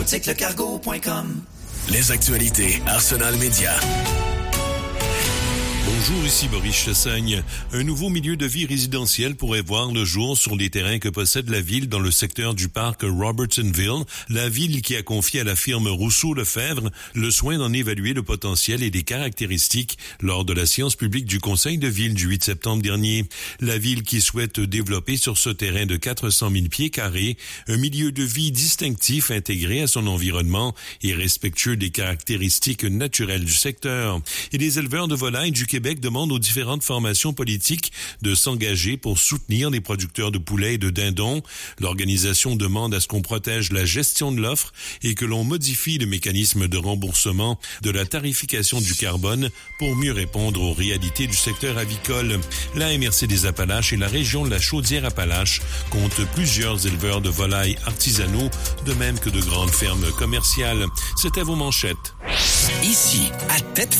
Lecargo.com. Les actualités Arsenal Média. Bonjour, ici Boris Chassagne. Un nouveau milieu de vie résidentiel pourrait voir le jour sur les terrains que possède la ville dans le secteur du parc Robertsonville, la ville qui a confié à la firme Rousseau-Lefebvre le soin d'en évaluer le potentiel et des caractéristiques lors de la séance publique du Conseil de ville du 8 septembre dernier. La ville qui souhaite développer sur ce terrain de 400 000 pieds carrés un milieu de vie distinctif intégré à son environnement et respectueux des caractéristiques naturelles du secteur. Et les éleveurs de volailles du Québec demande aux différentes formations politiques de s'engager pour soutenir les producteurs de poulets et de dindons. L'organisation demande à ce qu'on protège la gestion de l'offre et que l'on modifie le mécanisme de remboursement de la tarification du carbone pour mieux répondre aux réalités du secteur avicole. La MRC des Appalaches et la région de la Chaudière-Appalaches comptent plusieurs éleveurs de volailles artisanaux, de même que de grandes fermes commerciales. C'était vos manchettes. Ici, à Tête